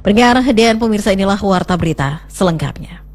Pendengar dan pemirsa, inilah Warta Berita selengkapnya.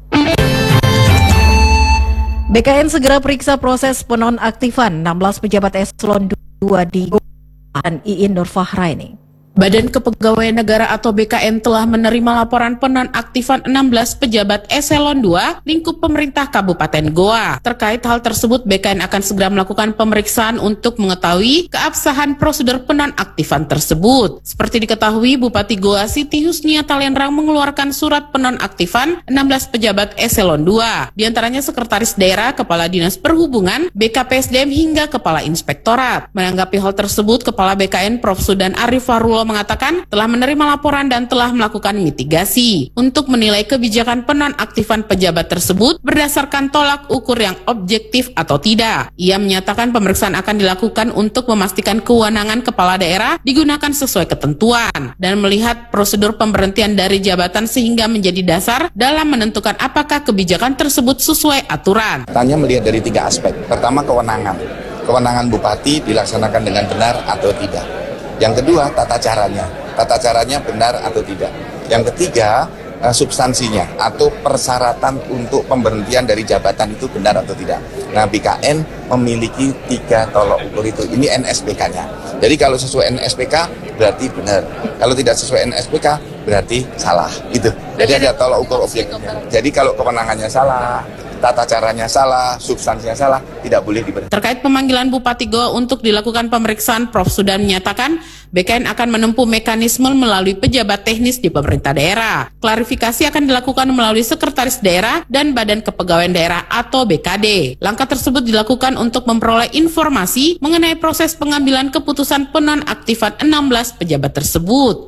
BKN segera periksa proses penonaktifan 16 pejabat eselon 2 di dan Iin Nur Fahraini. Badan Kepegawaian Negara atau BKN telah menerima laporan penonaktifan 16 pejabat eselon 2 lingkup pemerintah Kabupaten Goa. Terkait hal tersebut, BKN akan segera melakukan pemeriksaan untuk mengetahui keabsahan prosedur penonaktifan tersebut. Seperti diketahui, Bupati Goa Siti Husnia Talenrang mengeluarkan surat penonaktifan 16 pejabat eselon 2, diantaranya Sekretaris Daerah, Kepala Dinas Perhubungan, BKPSDM hingga Kepala Inspektorat. Menanggapi hal tersebut, Kepala BKN Prof. Sudan Arif Fahrullah mengatakan telah menerima laporan dan telah melakukan mitigasi untuk menilai kebijakan penonaktifan pejabat tersebut berdasarkan tolak ukur yang objektif atau tidak. Ia menyatakan pemeriksaan akan dilakukan untuk memastikan kewenangan kepala daerah digunakan sesuai ketentuan dan melihat prosedur pemberhentian dari jabatan sehingga menjadi dasar dalam menentukan apakah kebijakan tersebut sesuai aturan. Tanya melihat dari 3 aspek. Pertama, kewenangan. Kewenangan bupati dilaksanakan dengan benar atau tidak. Yang kedua, tata caranya. Tata caranya benar atau tidak. Yang ketiga, substansinya atau persyaratan untuk pemberhentian dari jabatan itu benar atau tidak. Nah, BKN memiliki 3 tolok ukur itu. Ini NSPK-nya. Jadi kalau sesuai NSPK berarti benar. Kalau tidak sesuai NSPK berarti salah. Gitu. Jadi ada tolok ukur objektifnya. Jadi kalau kewenangannya salah, tata caranya salah, substansinya salah, tidak boleh diberhentikan. Terkait pemanggilan Bupati Goa untuk dilakukan pemeriksaan, Prof. Sudan menyatakan BKN akan menempuh mekanisme melalui pejabat teknis di pemerintah daerah. Klarifikasi akan dilakukan melalui Sekretaris Daerah dan Badan Kepegawaian Daerah atau BKD. Langkah tersebut dilakukan untuk memperoleh informasi mengenai proses pengambilan keputusan penonaktifan 16 pejabat tersebut.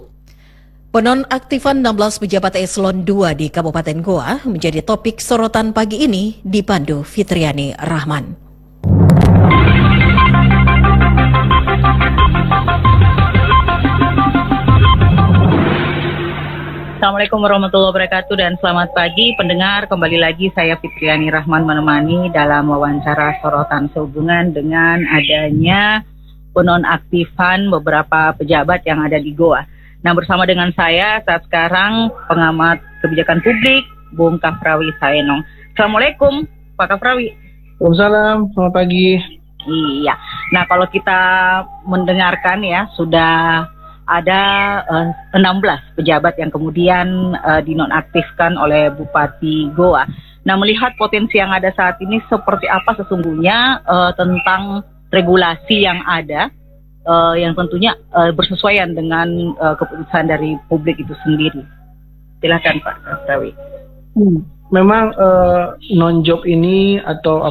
Penonaktifan 16 pejabat eselon 2 di Kabupaten Goa menjadi topik sorotan pagi ini dipandu Fitriani Rahman. Assalamualaikum warahmatullahi wabarakatuh dan selamat pagi pendengar. Kembali lagi saya Fitriani Rahman menemani dalam wawancara sorotan sehubungan dengan adanya penonaktifan beberapa pejabat yang ada di Goa. Nah, bersama dengan saya saat sekarang pengamat kebijakan publik, Bung Kafrawi Saenong. Assalamualaikum, Pak Kafrawi. Waalaikumsalam, selamat pagi. Iya, nah kalau kita mendengarkan ya, sudah ada 16 pejabat yang kemudian dinonaktifkan oleh Bupati Goa. Nah, melihat potensi yang ada saat ini seperti apa sesungguhnya kentang regulasi yang ada, yang tentunya bersesuaian dengan keputusan dari publik itu sendiri. Silakan Pak Kafrawi. Memang non-job ini atau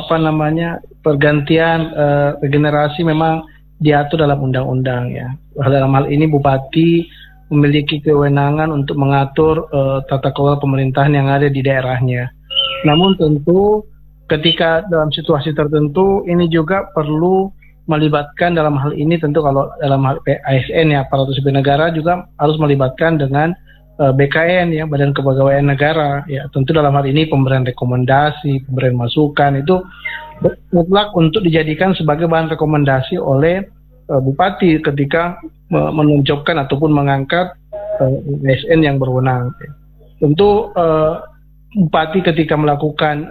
pergantian regenerasi memang diatur dalam undang-undang ya. Dalam hal ini Bupati memiliki kewenangan untuk mengatur tata kelola pemerintahan yang ada di daerahnya. Namun tentu ketika dalam situasi tertentu ini juga perlu melibatkan dalam hal ini, tentu kalau dalam hal ASN ya, aparatur sipil negara juga harus melibatkan dengan BKN ya, Badan Kepegawaian Negara ya. Tentu dalam hal ini pemberian rekomendasi, pemberian masukan itu mutlak untuk dijadikan sebagai bahan rekomendasi oleh Bupati ketika menunjukkan ataupun mengangkat ASN yang berwenang. Tentu Bupati ketika melakukan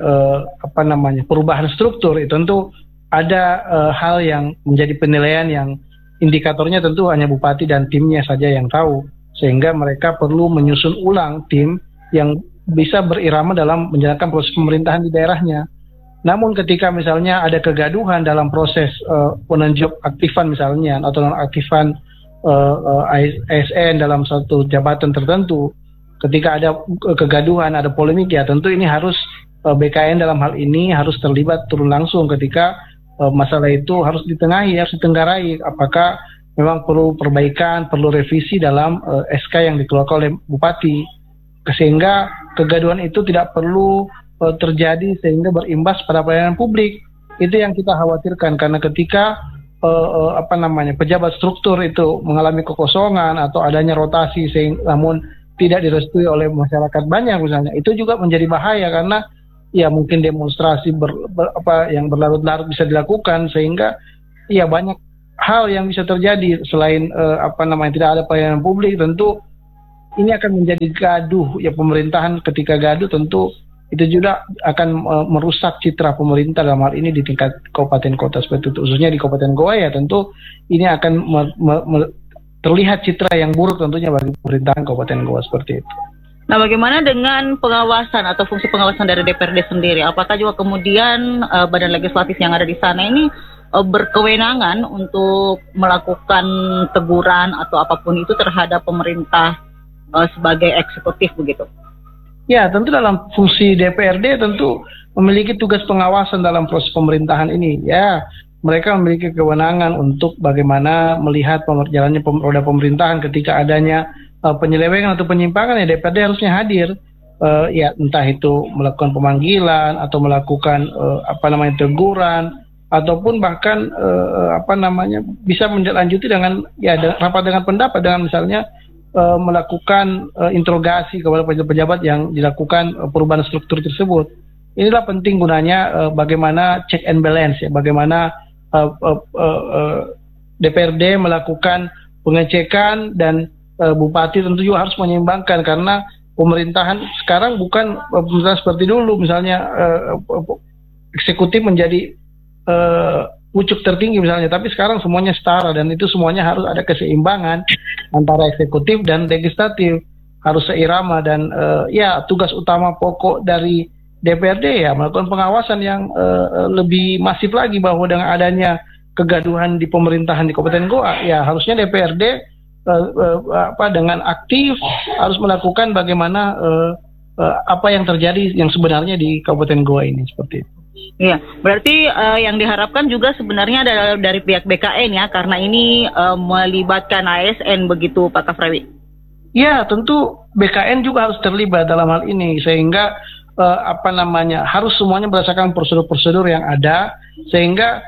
perubahan struktur itu tentu ada hal yang menjadi penilaian yang indikatornya tentu hanya Bupati dan timnya saja yang tahu, sehingga mereka perlu menyusun ulang tim yang bisa berirama dalam menjalankan proses pemerintahan di daerahnya. Namun ketika misalnya ada kegaduhan dalam proses penunjuk aktifan misalnya atau nonaktifan ASN dalam satu jabatan tertentu, ketika ada kegaduhan, ada polemik ya tentu ini harus BKN dalam hal ini harus terlibat turun langsung ketika masalah itu harus ditengahi, harus ditenggarai apakah memang perlu perbaikan, perlu revisi dalam SK yang dikeluarkan oleh Bupati, sehingga kegaduhan itu tidak perlu terjadi sehingga berimbas pada pelayanan publik. Itu yang kita khawatirkan, karena ketika pejabat struktur itu mengalami kekosongan atau adanya rotasi namun tidak direstui oleh masyarakat banyak misalnya, itu juga menjadi bahaya karena ya mungkin demonstrasi yang berlarut-larut bisa dilakukan, sehingga ya banyak hal yang bisa terjadi selain tidak ada pelayanan publik. Tentu ini akan menjadi gaduh ya, pemerintahan ketika gaduh tentu itu juga akan merusak citra pemerintah dalam hal ini di tingkat kabupaten kota seperti itu, khususnya di Kabupaten Goa ya tentu ini akan terlihat citra yang buruk tentunya bagi pemerintahan Kabupaten Goa seperti itu. Nah, bagaimana dengan pengawasan atau fungsi pengawasan dari DPRD sendiri? Apakah juga kemudian badan legislatif yang ada di sana ini berkewenangan untuk melakukan teguran atau apapun itu terhadap pemerintah sebagai eksekutif begitu? Ya, tentu dalam fungsi DPRD tentu memiliki tugas pengawasan dalam proses pemerintahan ini. Ya, mereka memiliki kewenangan untuk bagaimana melihat jalannya roda pemerintahan ketika adanya penyelewengan atau penyimpangan, ya DPRD harusnya hadir. Ya, entah itu melakukan pemanggilan atau melakukan teguran, ataupun bahkan bisa menlanjuti dengan rapat dengan pendapat, dengan misalnya melakukan interogasi kepada pejabat yang dilakukan perubahan struktur tersebut. Inilah penting gunanya bagaimana check and balance ya, bagaimana DPRD melakukan pengecekan dan bupati tentu juga harus menyeimbangkan, karena pemerintahan sekarang bukan pemerintahan seperti dulu misalnya eksekutif menjadi pucuk tertinggi misalnya, tapi sekarang semuanya setara dan itu semuanya harus ada keseimbangan antara eksekutif dan legislatif, harus seirama dan tugas utama pokok dari DPRD ya melakukan pengawasan yang lebih masif lagi, bahwa dengan adanya kegaduhan di pemerintahan di Kabupaten Goa ya harusnya DPRD dengan aktif harus melakukan bagaimana apa yang terjadi yang sebenarnya di Kabupaten Goa ini seperti itu. Iya, berarti yang diharapkan juga sebenarnya adalah dari pihak BKN ya, karena ini melibatkan ASN begitu Pak Kafrawi. Ya, tentu BKN juga harus terlibat dalam hal ini, sehingga harus semuanya berdasarkan prosedur-prosedur yang ada, sehingga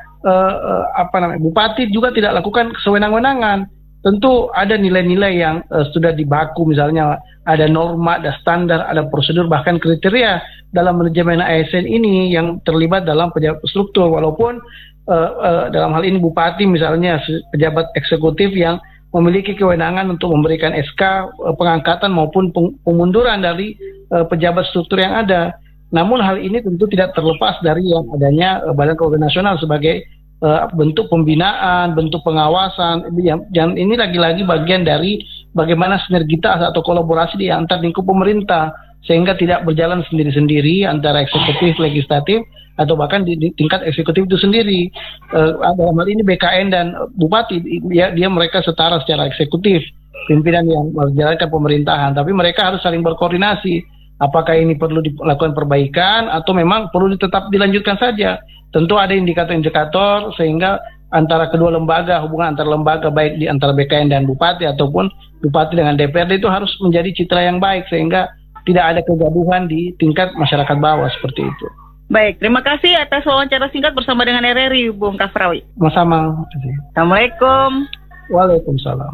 bupati juga tidak lakukan sewenang-wenangan. Tentu ada nilai-nilai yang sudah dibaku, misalnya ada norma, ada standar, ada prosedur, bahkan kriteria dalam manajemen ASN ini yang terlibat dalam pejabat struktur. Walaupun dalam hal ini bupati misalnya pejabat eksekutif yang memiliki kewenangan untuk memberikan SK pengangkatan maupun pemunduran dari pejabat struktur yang ada. Namun hal ini tentu tidak terlepas dari yang adanya Badan Kehormatan Nasional sebagai bentuk pembinaan, bentuk pengawasan, dan ini lagi-lagi bagian dari bagaimana sinergitas atau kolaborasi di antar lingkup pemerintah, sehingga tidak berjalan sendiri-sendiri antara eksekutif, legislatif, atau bahkan di tingkat eksekutif itu sendiri. Dalam hal ini BKN dan bupati, mereka setara secara eksekutif, pimpinan yang menjalankan pemerintahan, tapi mereka harus saling berkoordinasi. Apakah ini perlu dilakukan perbaikan atau memang perlu tetap dilanjutkan saja? Tentu ada indikator-indikator sehingga antara kedua lembaga, hubungan antar lembaga baik di antara BKN dan bupati ataupun bupati dengan DPRD itu harus menjadi citra yang baik sehingga tidak ada kegaduhan di tingkat masyarakat bawah seperti itu. Baik, terima kasih atas wawancara singkat bersama dengan RRI, Bung Kafrawi. Sama-sama. Assalamualaikum. Waalaikumsalam.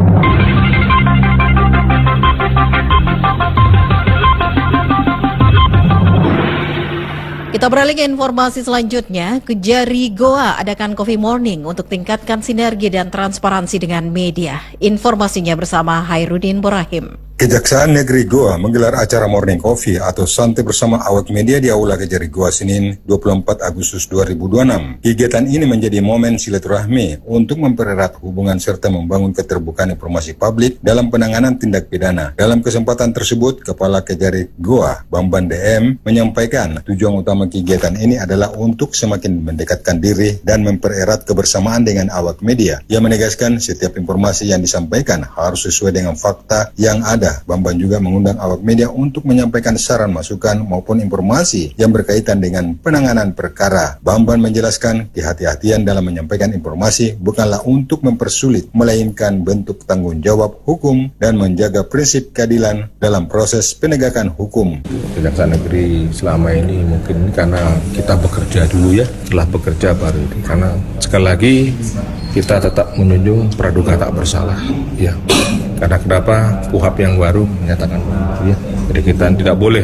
Kita beralih ke informasi selanjutnya. Kejari Goa adakan Coffee Morning untuk tingkatkan sinergi dan transparansi dengan media. Informasinya bersama Hairudin Borahim. Kejaksaan Negeri Goa menggelar acara Morning Coffee atau santai bersama awak media di Aula Kejari Goa Senin 24 Agustus 2026. Kegiatan ini menjadi momen silaturahmi untuk mempererat hubungan serta membangun keterbukaan informasi publik dalam penanganan tindak pidana. Dalam kesempatan tersebut, Kepala Kejari Goa, Bamban DM, menyampaikan tujuan utama kegiatan ini adalah untuk semakin mendekatkan diri dan mempererat kebersamaan dengan awak media. Ia menegaskan setiap informasi yang disampaikan harus sesuai dengan fakta yang ada. Bamban juga mengundang awak media untuk menyampaikan saran masukan maupun informasi yang berkaitan dengan penanganan perkara. Bamban menjelaskan kehati-hatian dalam menyampaikan informasi bukanlah untuk mempersulit, melainkan bentuk tanggung jawab hukum dan menjaga prinsip keadilan dalam proses penegakan hukum. Kejaksaan Negeri selama ini mungkin karena kita bekerja dulu ya, setelah bekerja baru ini. Karena sekali lagi kita tetap menjunjung praduga tak bersalah ya. Karena kenapa KUHP yang baru menyatakan ya. Jadi kita tidak boleh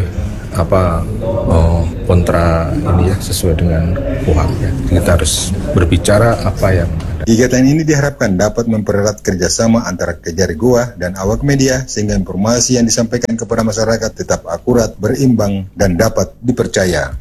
kontra ini ya, sesuai dengan KUHP ya. Kita harus berbicara apa yang ada. Kegiatan ini diharapkan dapat mempererat kerjasama antara Kejari Goa dan awak media sehingga informasi yang disampaikan kepada masyarakat tetap akurat, berimbang, dan dapat dipercaya.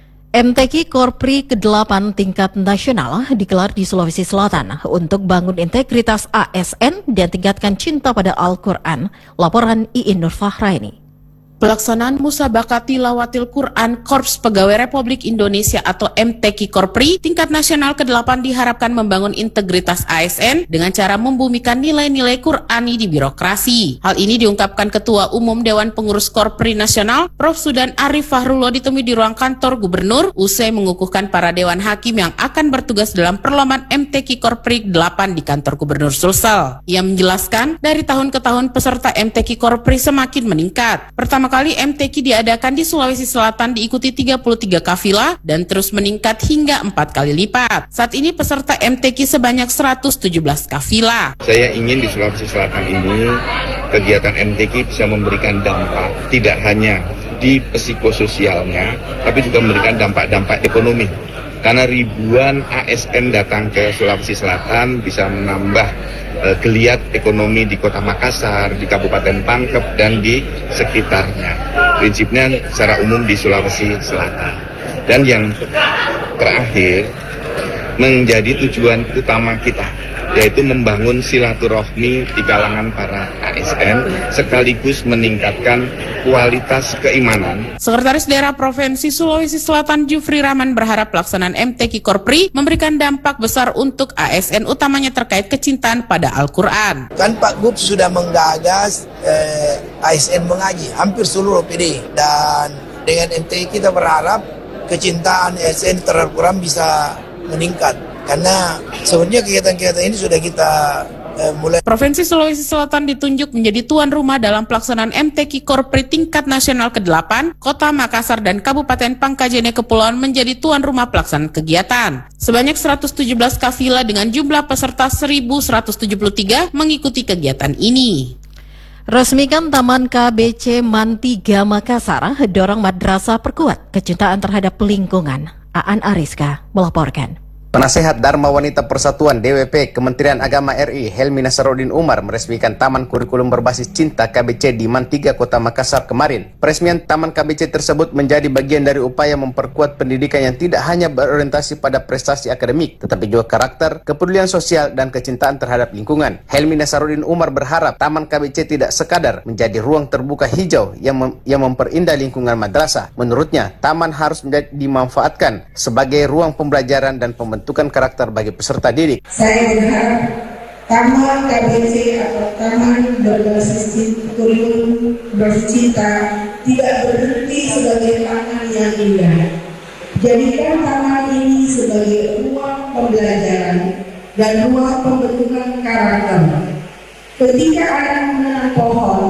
MTQ Korpri ke-8 tingkat nasional digelar di Sulawesi Selatan untuk bangun integritas ASN dan tingkatkan cinta pada Al-Quran. Laporan Iin Nur Fahraini. Pelaksanaan Musabaqah Tilawatil Quran Korps Pegawai Republik Indonesia atau MTQ Korpri tingkat nasional ke-8 diharapkan membangun integritas ASN dengan cara membumikan nilai-nilai Qurani di birokrasi. Hal ini diungkapkan Ketua Umum Dewan Pengurus Korpri Nasional, Prof. Sudan Arif Fahrullah ditemui di ruang kantor Gubernur usai mengukuhkan para Dewan Hakim yang akan bertugas dalam perlombaan MTQ Korpri 8 di kantor Gubernur Sulsel. Ia menjelaskan dari tahun ke tahun peserta MTQ Korpri semakin meningkat. Pertama kali MTQ diadakan di Sulawesi Selatan diikuti 33 kafilah dan terus meningkat hingga 4 kali lipat. Saat ini peserta MTQ sebanyak 117 kafilah. Saya ingin di Sulawesi Selatan ini kegiatan MTQ bisa memberikan dampak tidak hanya di psikososialnya, tapi juga memberikan dampak-dampak ekonomi. Karena ribuan ASN datang ke Sulawesi Selatan bisa menambah geliat ekonomi di Kota Makassar, di Kabupaten Pangkep, dan di sekitarnya. Prinsipnya secara umum di Sulawesi Selatan. Dan yang terakhir, menjadi tujuan utama kita, yaitu membangun silaturahmi di kalangan para ASN, sekaligus meningkatkan kualitas keimanan. Sekretaris Daerah Provinsi Sulawesi Selatan Jufri Rahman berharap pelaksanaan MTQ Korpri memberikan dampak besar untuk ASN, utamanya terkait kecintaan pada Al-Quran. Kan Pak Gub sudah menggagas ASN mengaji hampir seluruh PD, dan dengan MTQ kita berharap kecintaan ASN terhadap Al-Quran bisa meningkat. Karena sebenarnya kegiatan-kegiatan ini sudah kita mulai. Provinsi Sulawesi Selatan ditunjuk menjadi tuan rumah dalam pelaksanaan MTQ Korpri tingkat nasional ke-8. Kota Makassar dan Kabupaten Pangkajene Kepulauan menjadi tuan rumah pelaksanaan kegiatan. Sebanyak 117 kafilah dengan jumlah peserta 1.173 mengikuti kegiatan ini. Resmikan Taman KBC MAN 3 Makassar, dorong madrasah perkuat kecintaan terhadap lingkungan. Aan Ariska melaporkan. Penasehat Dharma Wanita Persatuan DWP Kementerian Agama RI Helmi Nasaruddin Umar meresmikan Taman Kurikulum Berbasis Cinta KBC di MAN 3 Kota Makassar kemarin. Peresmian Taman KBC tersebut menjadi bagian dari upaya memperkuat pendidikan yang tidak hanya berorientasi pada prestasi akademik, tetapi juga karakter, kepedulian sosial, dan kecintaan terhadap lingkungan. Helmi Nasaruddin Umar berharap Taman KBC tidak sekadar menjadi ruang terbuka hijau yang memperindah lingkungan madrasah. Menurutnya, taman harus dimanfaatkan sebagai ruang pembelajaran dan pembentukan karakter bagi peserta didik. Saya berharap Taman KBC atau Taman Berbasis Kurikulum Bercinta tidak berhenti sebagai taman yang indah. Jadikan taman ini sebagai ruang pembelajaran dan ruang pembentukan karakter. Ketika anak menanam pohon,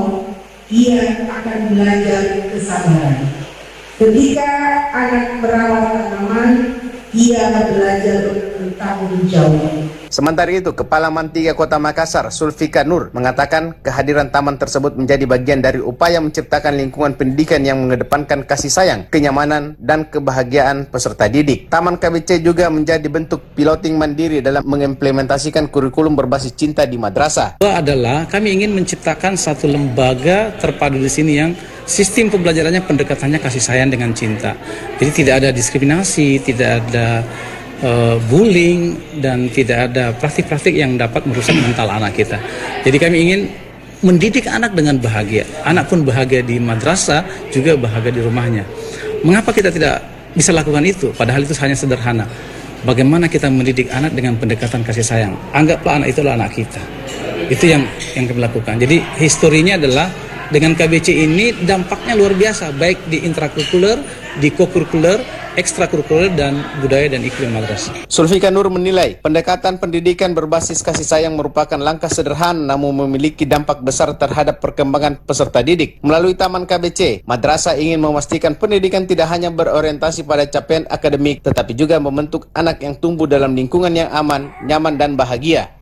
ia akan belajar kesabaran. Ketika anak merawat tanaman, ia belajar bertanggung jawab. Sementara itu, Kepala MAN 3 Kota Makassar, Sulfika Nur, mengatakan kehadiran taman tersebut menjadi bagian dari upaya menciptakan lingkungan pendidikan yang mengedepankan kasih sayang, kenyamanan, dan kebahagiaan peserta didik. Taman KBC juga menjadi bentuk piloting mandiri dalam mengimplementasikan kurikulum berbasis cinta di madrasah. Adalah kami ingin menciptakan satu lembaga terpadu di sini yang sistem pembelajarannya pendekatannya kasih sayang dengan cinta. Jadi tidak ada diskriminasi, tidak ada bullying, dan tidak ada praktik-praktik yang dapat merusak mental anak kita. Jadi kami ingin mendidik anak dengan bahagia. Anak pun bahagia di madrasah, juga bahagia di rumahnya. Mengapa kita tidak bisa lakukan itu? Padahal itu hanya sederhana. Bagaimana kita mendidik anak dengan pendekatan kasih sayang? Anggaplah anak itulah anak kita. Itu yang kami lakukan. Jadi historinya adalah dengan KBC ini dampaknya luar biasa, baik di intrakurikuler, di kokurikuler, ekstrakurikuler, dan budaya dan iklim madrasah. Sulfika Nur menilai pendekatan pendidikan berbasis kasih sayang merupakan langkah sederhana namun memiliki dampak besar terhadap perkembangan peserta didik. Melalui Taman KBC, madrasah ingin memastikan pendidikan tidak hanya berorientasi pada capaian akademik, tetapi juga membentuk anak yang tumbuh dalam lingkungan yang aman, nyaman, dan bahagia.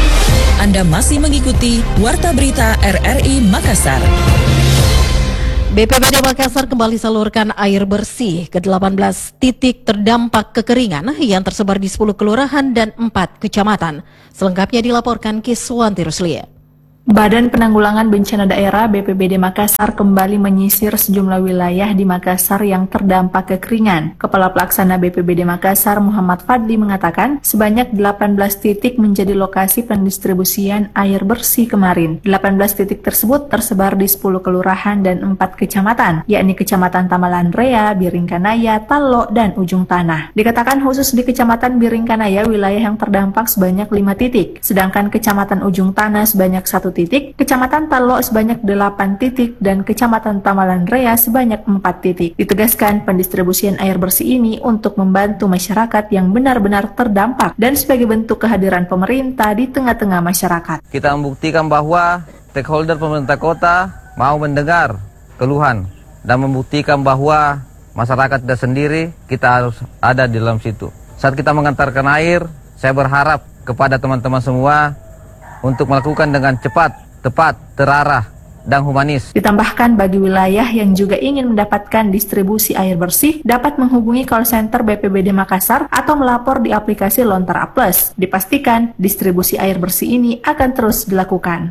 Anda masih mengikuti Warta Berita RRI Makassar. BPBD Makassar kembali salurkan air bersih ke 18 titik terdampak kekeringan yang tersebar di 10 kelurahan dan 4 kecamatan. Selengkapnya dilaporkan Kiswanti Ruslia. Badan Penanggulangan Bencana Daerah BPBD Makassar kembali menyisir sejumlah wilayah di Makassar yang terdampak kekeringan. Kepala Pelaksana BPBD Makassar Muhammad Fadli mengatakan sebanyak 18 titik menjadi lokasi pendistribusian air bersih kemarin. 18 titik tersebut tersebar di 10 kelurahan dan 4 kecamatan, yakni Kecamatan Tamalan Rea, Biringkanaya, Talo, dan Ujung Tanah. Dikatakan khusus di Kecamatan Biringkanaya wilayah yang terdampak sebanyak 5 titik, sedangkan Kecamatan Ujung Tanah sebanyak 1 titik, Kecamatan Talo sebanyak 8 titik, dan Kecamatan Tamalan Rea sebanyak 4 titik. Ditegaskan pendistribusian air bersih ini untuk membantu masyarakat yang benar-benar terdampak dan sebagai bentuk kehadiran pemerintah di tengah-tengah masyarakat. Kita membuktikan bahwa stakeholder pemerintah kota mau mendengar keluhan dan membuktikan bahwa masyarakat tidak sendiri, kita harus ada di dalam situ. Saat kita mengantarkan air, saya berharap kepada teman-teman semua untuk melakukan dengan cepat, tepat, terarah, dan humanis. Ditambahkan bagi wilayah yang juga ingin mendapatkan distribusi air bersih dapat menghubungi call center BPBD Makassar atau melapor di aplikasi Lontar A+. Dipastikan distribusi air bersih ini akan terus dilakukan.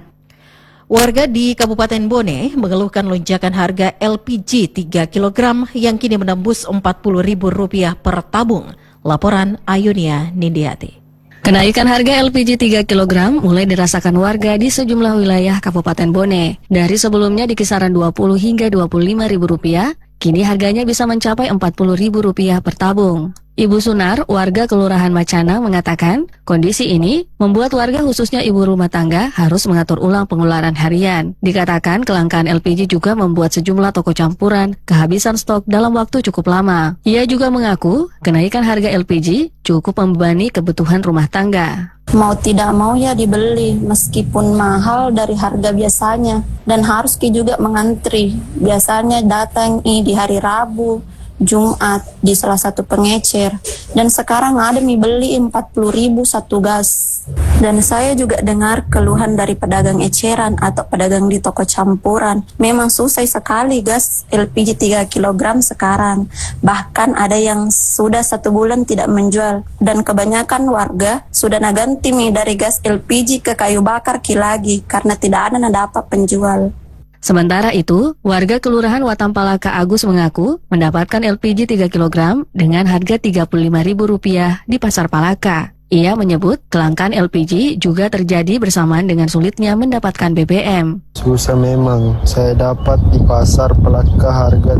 Warga di Kabupaten Bone mengeluhkan lonjakan harga LPG 3 kg yang kini menembus Rp40.000 per tabung. Laporan Ayunia Nindiati. Kenaikan harga LPG 3 kg mulai dirasakan warga di sejumlah wilayah Kabupaten Bone. Dari sebelumnya di kisaran Rp20 hingga Rp25.000, kini harganya bisa mencapai Rp40.000 per tabung. Ibu Sunar, warga Kelurahan Macana, mengatakan kondisi ini membuat warga khususnya ibu rumah tangga harus mengatur ulang pengeluaran harian. Dikatakan kelangkaan LPG juga membuat sejumlah toko campuran kehabisan stok dalam waktu cukup lama. Ia juga mengaku kenaikan harga LPG cukup membebani kebutuhan rumah tangga. Mau tidak mau ya dibeli meskipun mahal dari harga biasanya dan harus juga mengantri. Biasanya datang di hari Rabu, Jumat di salah satu pengecer dan sekarang ada beli 40.000 satu gas. Dan saya juga dengar keluhan dari pedagang eceran atau pedagang di toko campuran. Memang susah sekali gas LPG 3 kg sekarang. Bahkan ada yang sudah 1 bulan tidak menjual dan kebanyakan warga sudah naganti dari gas LPG ke kayu bakar lagi karena tidak ada dapat penjual. Sementara itu, warga Kelurahan Watampalaka Agus mengaku mendapatkan LPG 3 kg dengan harga Rp35.000 di Pasar Palaka. Ia menyebut kelangkaan LPG juga terjadi bersamaan dengan sulitnya mendapatkan BBM. Susah memang, saya dapat di Pasar Palaka harga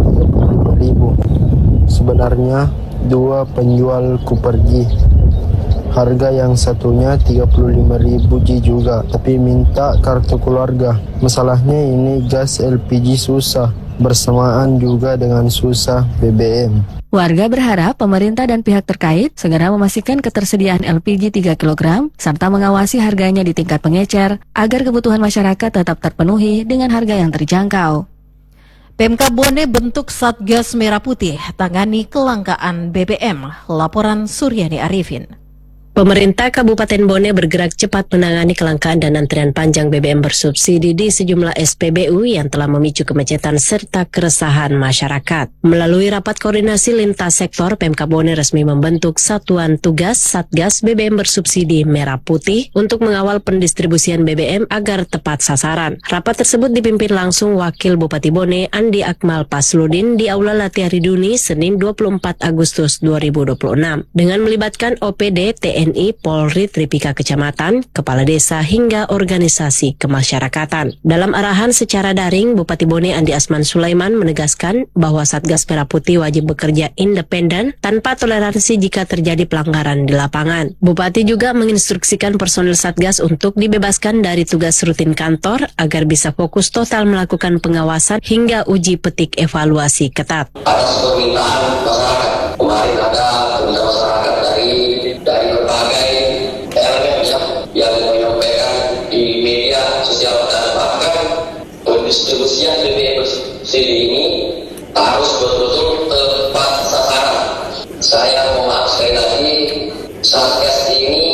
Rp35.000. Sebenarnya 2 penjualku pergi. Harga yang satunya Rp35.000 juga, tapi minta kartu keluarga. Masalahnya ini gas LPG susah, bersamaan juga dengan susah BBM. Warga berharap pemerintah dan pihak terkait segera memastikan ketersediaan LPG 3 kg serta mengawasi harganya di tingkat pengecer agar kebutuhan masyarakat tetap terpenuhi dengan harga yang terjangkau. Pemkab Bone bentuk Satgas Merah Putih tangani kelangkaan BBM. Laporan Suryani Arifin. Pemerintah Kabupaten Bone bergerak cepat menangani kelangkaan dan antrian panjang BBM bersubsidi di sejumlah SPBU yang telah memicu kemacetan serta keresahan masyarakat. Melalui rapat koordinasi lintas sektor, Pemkab Bone resmi membentuk Satuan Tugas Satgas BBM Bersubsidi Merah Putih untuk mengawal pendistribusian BBM agar tepat sasaran. Rapat tersebut dipimpin langsung Wakil Bupati Bone Andi Akmal Pasludin di Aula Latihan Riduni Senin 24 Agustus 2026 dengan melibatkan OPD, TNI, Polri, Tripika Kecamatan, Kepala Desa hingga organisasi kemasyarakatan. Dalam arahan secara daring, Bupati Bone Andi Asman Sulaiman menegaskan bahwa Satgas Merah Putih wajib bekerja independen tanpa toleransi jika terjadi pelanggaran di lapangan. Bupati juga menginstruksikan personil Satgas untuk dibebaskan dari tugas rutin kantor agar bisa fokus total melakukan pengawasan hingga uji petik evaluasi ketat. Atas permintaan masyarakat, kemarin ada permintaan masyarakat dari berbagai elemen yang menyampaikan di media sosial dan bahkan pendistribusian BBM bersubsidi ini harus betul-betul tepat sasaran. Saya mau maaf sekali lagi, Satgas ini